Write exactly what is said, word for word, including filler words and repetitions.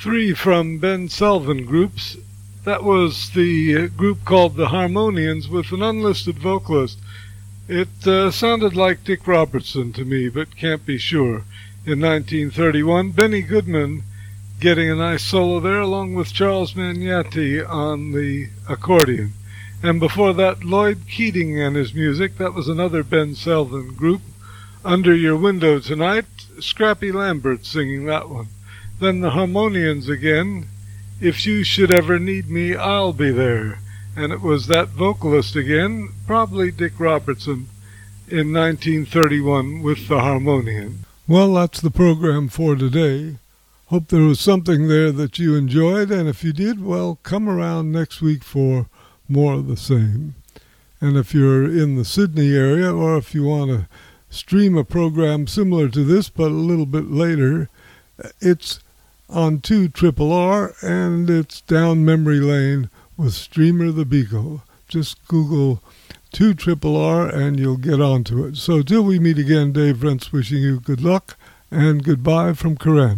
Three from Ben Selvin groups. That was the group called the Harmonians with an unlisted vocalist. It uh, sounded like Dick Robertson to me, but can't be sure. In nineteen thirty-one, Benny Goodman getting a nice solo there, along with Charles Magnati on the accordion. And before that, Lloyd Keating and his music. That was another Ben Selvin group. Under Your Window Tonight, Scrappy Lambert singing that one. Then the Harmonians again, If You Should Ever Need Me, I'll Be There. And it was that vocalist again, probably Dick Robertson, in nineteen thirty-one with the Harmonian. Well, that's the program for today. Hope there was something there that you enjoyed, and if you did, well, come around next week for more of the same. And if you're in the Sydney area, or if you want to stream a program similar to this but a little bit later, it's on two Triple R, and it's down memory lane with Streamer the Beagle. Just Google two Triple R and you'll get onto it. So till we meet again, Dave Rentz wishing you good luck and goodbye from Karen.